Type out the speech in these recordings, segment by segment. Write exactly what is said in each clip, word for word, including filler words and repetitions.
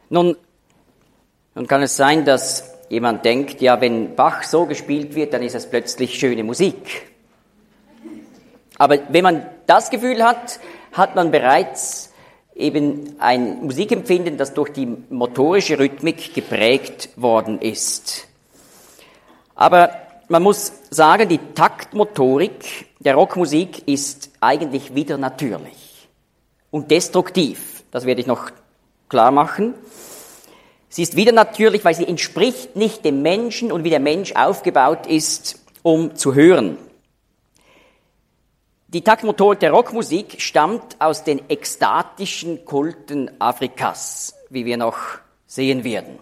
Nun, nun kann es sein, dass jemand denkt, ja, wenn Bach so gespielt wird, dann ist es plötzlich schöne Musik. Aber wenn man das Gefühl hat, hat man bereits eben ein Musikempfinden, das durch die motorische Rhythmik geprägt worden ist. Aber man muss sagen, die Taktmotorik der Rockmusik ist eigentlich wieder natürlich und destruktiv. Das werde ich noch klar machen. Sie ist wieder natürlich, weil sie entspricht nicht dem Menschen und wie der Mensch aufgebaut ist, um zu hören. Die Taktmotorik der Rockmusik stammt aus den ekstatischen Kulten Afrikas, wie wir noch sehen werden.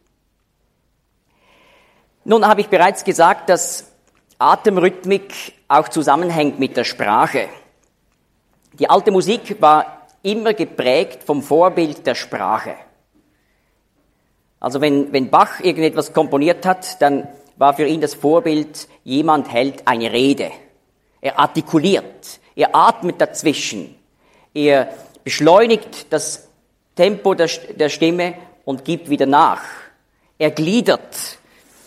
Nun habe ich bereits gesagt, dass Atemrhythmik auch zusammenhängt mit der Sprache. Die alte Musik war immer geprägt vom Vorbild der Sprache. Also wenn, wenn Bach irgendetwas komponiert hat, dann war für ihn das Vorbild, jemand hält eine Rede. Er artikuliert, er atmet dazwischen, er beschleunigt das Tempo der, der Stimme und gibt wieder nach. Er gliedert.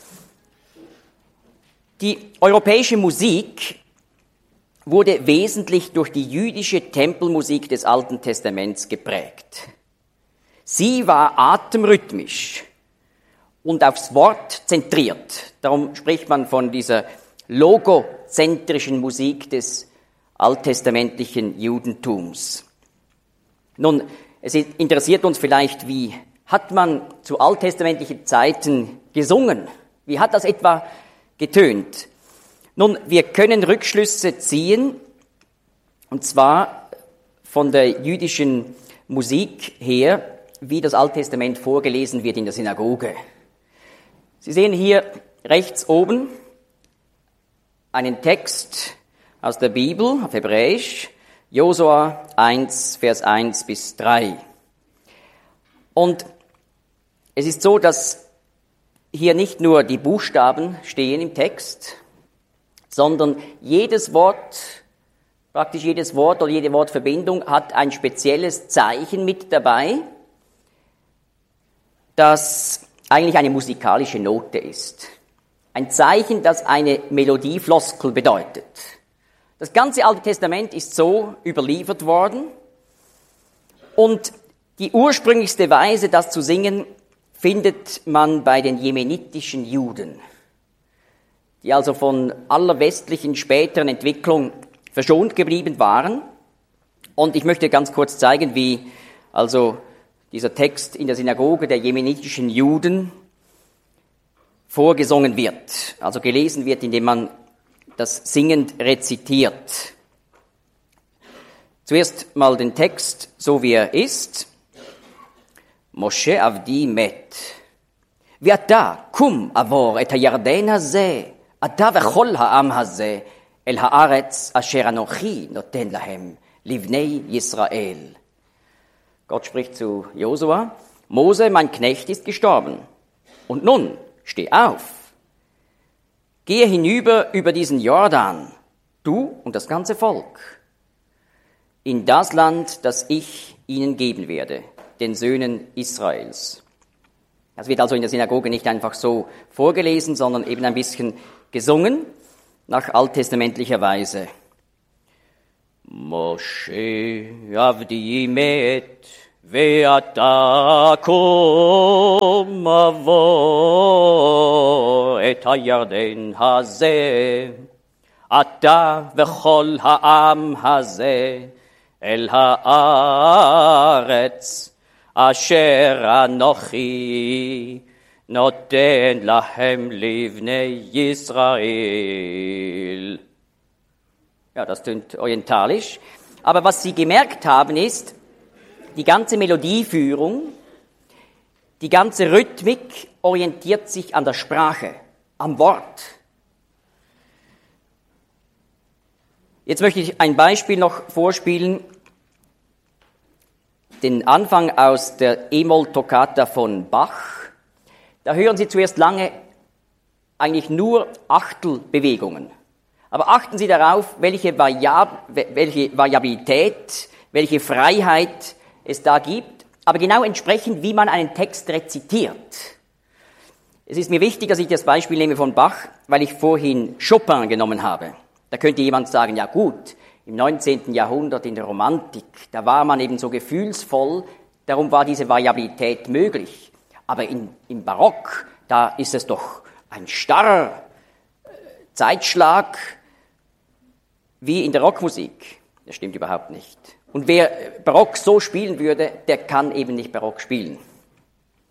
Die europäische Musik wurde wesentlich durch die jüdische Tempelmusik des Alten Testaments geprägt. Sie war atemrhythmisch und aufs Wort zentriert. Darum spricht man von dieser logozentrischen Musik des alttestamentlichen Judentums. Nun, es interessiert uns vielleicht, wie hat man zu alttestamentlichen Zeiten gesungen? Wie hat das etwa getönt? Nun, wir können Rückschlüsse ziehen, und zwar von der jüdischen Musik her, wie das Alte Testament vorgelesen wird in der Synagoge. Sie sehen hier rechts oben einen Text aus der Bibel auf Hebräisch, Josua eins, Vers eins bis drei. Und es ist so, dass hier nicht nur die Buchstaben stehen im Text, sondern jedes Wort, praktisch jedes Wort oder jede Wortverbindung hat ein spezielles Zeichen mit dabei, das eigentlich eine musikalische Note ist. Ein Zeichen, das eine Melodiefloskel bedeutet. Das ganze Alte Testament ist so überliefert worden und die ursprünglichste Weise, das zu singen, findet man bei den jemenitischen Juden, die also von aller westlichen späteren Entwicklung verschont geblieben waren. Und ich möchte ganz kurz zeigen, wie also dieser Text in der Synagoge der jemenitischen Juden vorgesungen wird, also gelesen wird, indem man das singend rezitiert. Zuerst mal den Text, so wie er ist. Moshe avdi met. Ve'ata kum avor et hayarden hazeh, ata vechol ha'am hazeh, el haaretz asher anochi noten lahem, livnei Yisrael. Gott spricht zu Josua, Mose, mein Knecht, ist gestorben. Und nun, steh auf. Gehe hinüber über diesen Jordan, du und das ganze Volk, in das Land, das ich ihnen geben werde, den Söhnen Israels. Das wird also in der Synagoge nicht einfach so vorgelesen, sondern eben ein bisschen gesungen, nach alttestamentlicher Weise. Moshe avdi met, ve'ata kum avor et hayarden hazeh, ata vechol ha'am hazeh, el haaretz asher anochi noten lahem livnei Yisrael. Ja, das klingt orientalisch. Aber was Sie gemerkt haben ist, die ganze Melodieführung, die ganze Rhythmik orientiert sich an der Sprache, am Wort. Jetzt möchte ich ein Beispiel noch vorspielen, den Anfang aus der E-Moll-Toccata von Bach. Da hören Sie zuerst lange eigentlich nur Achtelbewegungen. Aber achten Sie darauf, welche, Variab- welche Variabilität, welche Freiheit es da gibt. aber genau entsprechend, wie man einen Text rezitiert. Es ist mir wichtig, dass ich das Beispiel nehme von Bach, weil ich vorhin Chopin genommen habe. Da könnte jemand sagen, ja gut, im neunzehnten Jahrhundert in der Romantik, da war man eben so gefühlsvoll, darum war diese Variabilität möglich. Aber in, im Barock, da ist es doch ein starrer Zeitschlag wie in der Rockmusik. Das stimmt überhaupt nicht. Und wer Barock so spielen würde, der kann eben nicht Barock spielen.